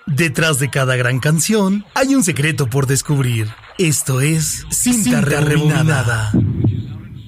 Detrás de cada gran canción hay un secreto por descubrir. Esto es Cinta Rebobinada.